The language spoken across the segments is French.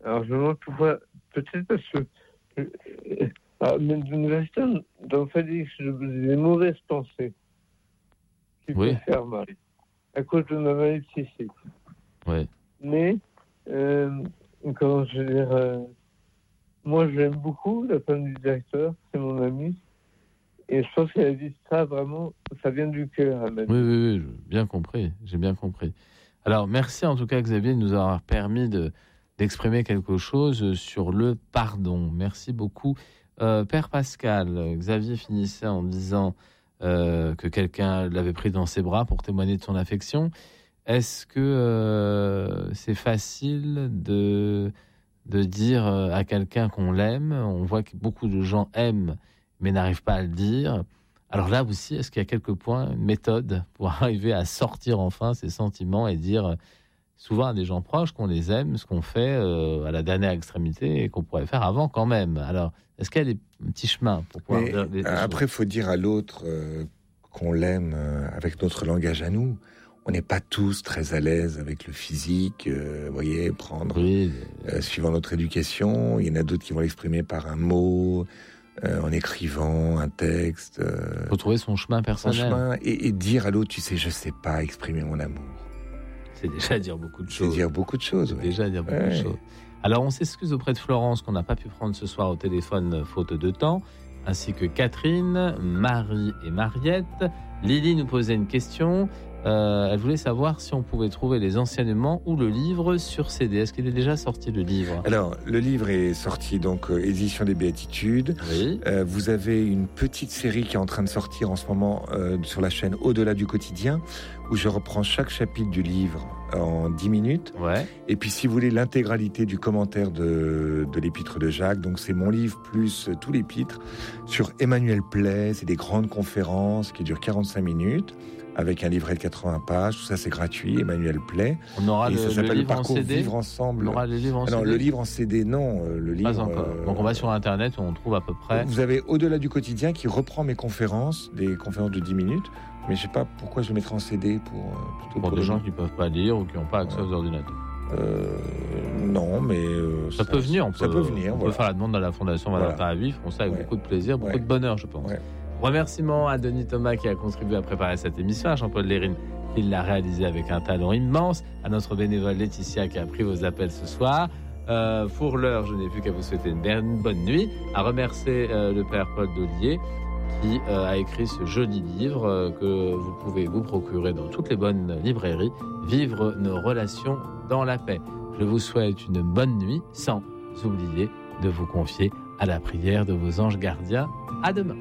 Alors, je me demande pourquoi, peut-être parce que, mais d'une personne dont on dit que j'ai des mauvaises pensées qui peuvent faire mal, à cause de ma maladie psychique. Oui. Mais, comment je veux dire, moi, j'aime beaucoup la femme du directeur, c'est mon amie. Et je pense qu'elle a dit ça vraiment, ça vient du cœur. Oui, j'ai bien compris. Alors, merci en tout cas, Xavier, de nous avoir permis d'exprimer quelque chose sur le pardon. Merci beaucoup. Père Pascal, Xavier finissait en disant que quelqu'un l'avait pris dans ses bras pour témoigner de son affection. Est-ce que c'est facile de dire à quelqu'un qu'on l'aime? On voit que beaucoup de gens aiment, mais n'arrivent pas à le dire. Alors là aussi, est-ce qu'il y a quelques points, une méthode pour arriver à sortir enfin ces sentiments et dire souvent à des gens proches qu'on les aime, ce qu'on fait à la dernière extrémité et qu'on pourrait faire avant quand même? Alors, est-ce qu'il y a des petits chemins pour pouvoir dire des après, il faut dire à l'autre qu'on l'aime avec notre langage à nous. On n'est pas tous très à l'aise avec le physique, vous voyez, suivant notre éducation. Il y en a d'autres qui vont l'exprimer par un mot, en écrivant un texte. Faut trouver son chemin personnel. Et dire à l'autre, tu sais, je sais pas exprimer mon amour. C'est déjà dire beaucoup de choses. C'est dire beaucoup de choses. Déjà dire beaucoup de choses. Alors, on s'excuse auprès de Florence qu'on n'a pas pu prendre ce soir au téléphone faute de temps, ainsi que Catherine, Marie et Mariette. Lily nous posait une question. Elle voulait savoir si on pouvait trouver les enseignements ou le livre sur CD. Est-ce qu'il est déjà sorti, le livre ? Alors, le livre est sorti, donc, édition des Béatitudes. Oui. Vous avez une petite série qui est en train de sortir en ce moment sur la chaîne Au-delà du quotidien, où je reprends chaque chapitre du livre en 10 minutes. Ouais. Et puis, si vous voulez l'intégralité du commentaire de l'épître de Jacques, donc c'est mon livre plus tout l'épître, sur Emmanuel Play, c'est des grandes conférences qui durent 45 minutes. Avec un livret de 80 pages, tout ça c'est gratuit, Emmanuel Play. On aura ça s'appelle le livre parcours en CD. Vivre ensemble. On aura le livre en CD. Non, le livre en CD, non. Le livre. Pas encore. Donc on va sur Internet, on trouve à peu près. Vous avez Au-delà du quotidien qui reprend mes conférences, des conférences de 10 minutes. Mais je sais pas pourquoi je le mettrai en CD pour des gens qui peuvent pas lire ou qui n'ont pas accès aux ordinateurs. Non, mais ça peut venir. On peut faire la demande à la Fondation Valentin à Vivre. On ça avec beaucoup de plaisir, beaucoup de bonheur, je pense. Ouais. Remerciements à Denis Thomas qui a contribué à préparer cette émission, à Jean-Paul Lérine qui l'a réalisé avec un talent immense, à notre bénévole Laetitia qui a pris vos appels ce soir. Pour l'heure, je n'ai plus qu'à vous souhaiter une bonne nuit, à remercier le père Paul Dollier qui a écrit ce joli livre que vous pouvez vous procurer dans toutes les bonnes librairies, Vivre nos relations dans la paix. Je vous souhaite une bonne nuit sans oublier de vous confier à la prière de vos anges gardiens. À demain.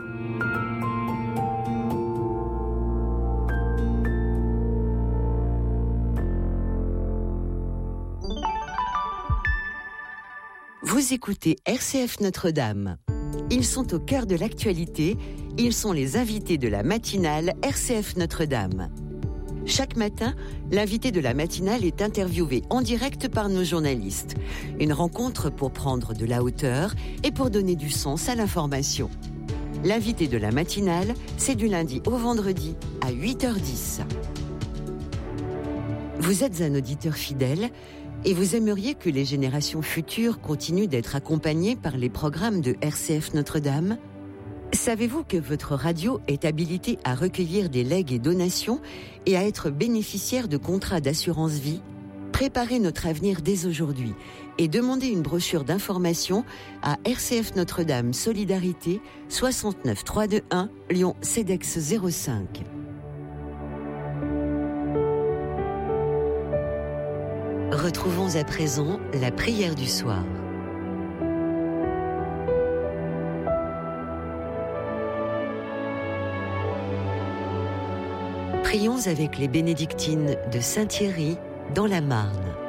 Vous écoutez RCF Notre-Dame. Ils sont au cœur de l'actualité. Ils sont les invités de la matinale RCF Notre-Dame. Chaque matin, l'invité de la matinale est interviewé en direct par nos journalistes. Une rencontre pour prendre de la hauteur et pour donner du sens à l'information. L'invité de la matinale, c'est du lundi au vendredi à 8h10. Vous êtes un auditeur fidèle et vous aimeriez que les générations futures continuent d'être accompagnées par les programmes de RCF Notre-Dame ? Savez-vous que votre radio est habilitée à recueillir des legs et donations et à être bénéficiaire de contrats d'assurance vie ? Préparez notre avenir dès aujourd'hui et demandez une brochure d'information à RCF Notre-Dame Solidarité 69 321 Lyon CEDEX 05. Retrouvons à présent la prière du soir. Prions avec les bénédictines de Saint-Thierry dans la Marne.